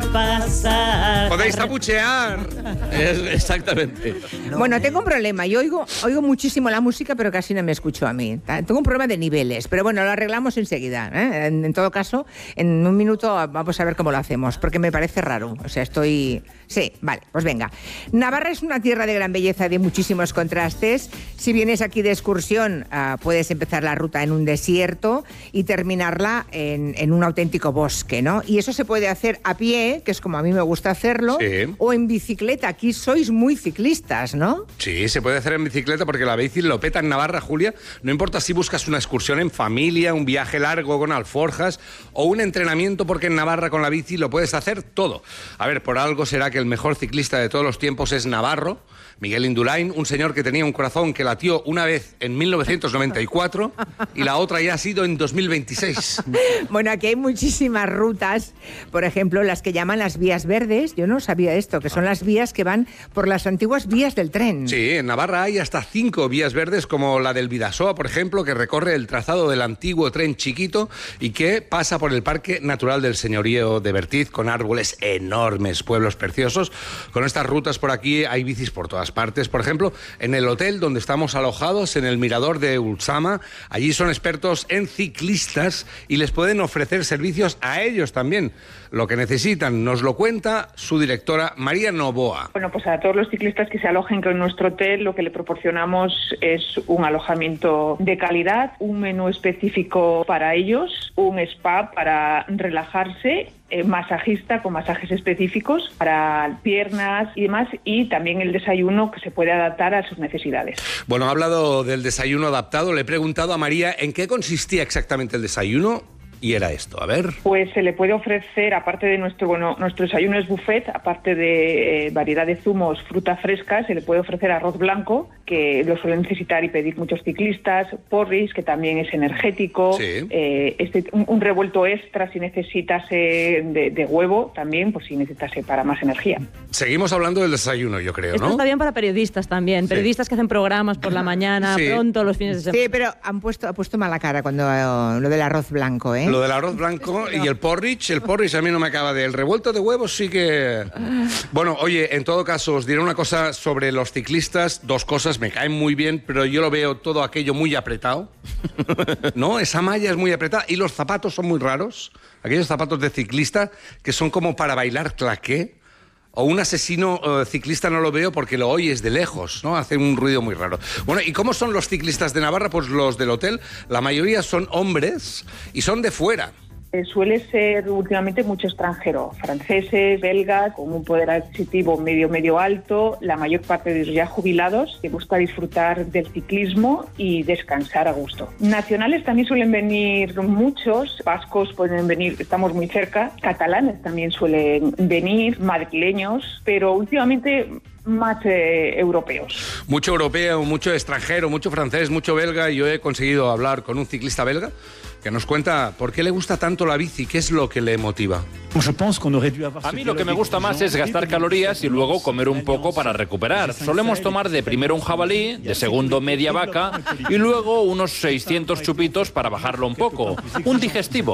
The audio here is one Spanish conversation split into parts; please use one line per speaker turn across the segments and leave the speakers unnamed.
pasar.
Podéis tapuchear.
Exactamente.
Bueno, tengo un problema. Yo oigo muchísimo la música, pero casi no me escucho a mí. Tengo un problema de niveles, pero bueno, lo arreglamos enseguida, ¿eh? En todo caso, en un minuto vamos a ver cómo lo hacemos, porque me parece raro. O sea, Sí, vale, pues venga. Navarra es una tierra de gran belleza y de muchísimos contrastes. Si vienes aquí de excursión, puedes empezar la ruta en un desierto y terminarla en un auténtico bosque, ¿no? Y eso se puede hacer a pie, que es como a mí me gusta hacerlo,
sí,
o en bicicleta. Aquí sois muy ciclistas, ¿no?
Sí, se puede hacer en bicicleta porque la bici lo peta en Navarra, Julia. No importa si buscas una excursión en familia, un viaje largo con alforjas o un entrenamiento, porque en Navarra con la bici lo puedes hacer todo. A ver, por algo será que el mejor ciclista de todos los tiempos es navarro, Miguel Indurain, un señor que tenía un corazón que latió una vez en 1994 y la otra ya ha sido en 2026.
Bueno, aquí hay muchísimas rutas, por ejemplo, las que llaman las vías verdes. Yo no sabía esto, que son las vías que van por las antiguas vías del tren.
Sí, en Navarra hay hasta 5 vías verdes, como la del Bidasoa, por ejemplo, que recorre el trazado del antiguo tren chiquito y que pasa por el Parque Natural del Señorío de Bertiz, con árboles enormes, pueblos preciosos. Con estas rutas por aquí hay bicis por todas partes. Por ejemplo, en el hotel donde estamos alojados, en el Mirador de Ultzama, allí son expertos en ciclistas y les pueden ofrecer servicios a ellos también. Lo que necesitan nos lo cuenta su directora, María Novoa.
Bueno, pues a todos los ciclistas que se alojen con nuestro hotel, lo que le proporcionamos es un alojamiento de calidad, un menú específico para ellos, un spa para relajarse, masajista con masajes específicos para piernas y demás, y también el desayuno que se puede adaptar a sus necesidades.
Bueno, ha hablado del desayuno adaptado. Le he preguntado a María en qué consistía exactamente el desayuno. Y era esto, a ver.
Pues se le puede ofrecer, aparte de nuestro desayuno es buffet, aparte de variedad de zumos, fruta fresca, se le puede ofrecer arroz blanco, que lo suelen necesitar y pedir muchos ciclistas, porridge, que también es energético,
sí,
un revuelto extra si necesitase de huevo también, pues si necesitase para más energía.
Seguimos hablando del desayuno, yo creo, ¿no?
Esto está bien para periodistas también, sí, periodistas que hacen programas por la mañana, sí, pronto, los fines de semana.
Sí, pero ha puesto mala cara cuando lo del arroz blanco, ¿eh?
Lo del arroz blanco y el porridge a mí no me acaba de... El revuelto de huevos sí que... Bueno, oye, en todo caso, os diré una cosa sobre los ciclistas, 2 cosas, me caen muy bien, pero yo lo veo todo aquello muy apretado, ¿no? Esa malla es muy apretada y los zapatos son muy raros, aquellos zapatos de ciclista que son como para bailar claqué. O un asesino ciclista no lo veo porque lo oyes de lejos, ¿no? Hace un ruido muy raro. Bueno, ¿y cómo son los ciclistas de Navarra? Pues los del hotel, la mayoría son hombres y son de fuera.
Suele ser últimamente mucho extranjero, franceses, belgas, con un poder adquisitivo medio alto, la mayor parte de ellos ya jubilados, que busca disfrutar del ciclismo y descansar a gusto. Nacionales también suelen venir muchos, vascos pueden venir, estamos muy cerca, catalanes también suelen venir, madrileños, pero últimamente más europeos.
Mucho europeo, mucho extranjero, mucho francés, mucho belga. Yo he conseguido hablar con un ciclista belga que nos cuenta por qué le gusta tanto la bici, qué es lo que le motiva.
A mí lo que me gusta más es gastar calorías y luego comer un poco para recuperar. Solemos tomar de primero un jabalí, de segundo media vaca y luego unos 600 chupitos para bajarlo un poco. Un digestivo.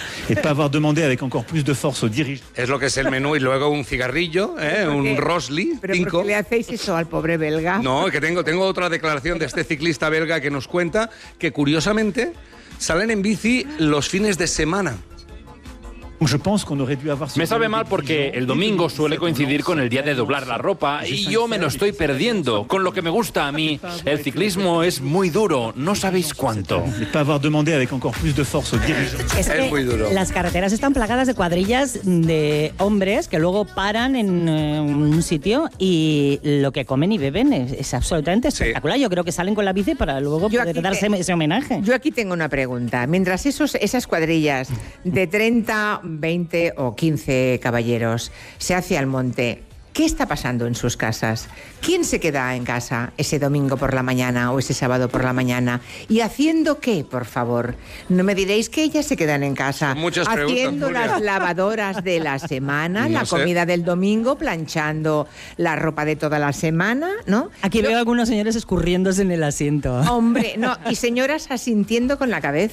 Es lo que es el menú y luego un cigarrillo, un Rosli,
¿Pero
5.
por qué le hacéis eso al pobre belga?
No, que tengo otra declaración de este ciclista belga que nos cuenta que curiosamente salen en bici los fines de semana.
Me sabe mal porque el domingo suele coincidir con el día de doblar la ropa y yo me lo estoy perdiendo. Con lo que me gusta a mí, el ciclismo es muy duro, no sabéis cuánto.
Es
muy duro.
Las carreteras están plagadas de cuadrillas de hombres que luego paran en un sitio y lo que comen y beben es absolutamente espectacular. Yo creo que salen con la bici para luego poder darse ese homenaje.
Yo aquí tengo una pregunta. Mientras esas cuadrillas de 30, 20 o 15 caballeros se hace al monte, ¿qué está pasando en sus casas? ¿Quién se queda en casa ese domingo por la mañana o ese sábado por la mañana? ¿Y haciendo qué, por favor? No me diréis que ellas se quedan en casa
muchas
haciendo
preguntas,
las lavadoras de la semana,
No
la
sé.
comida del domingo, planchando la ropa de toda la semana, ¿no?
Aquí veo a algunos señores escurriéndose en el asiento.
Hombre, no, y señoras asintiendo con la cabeza.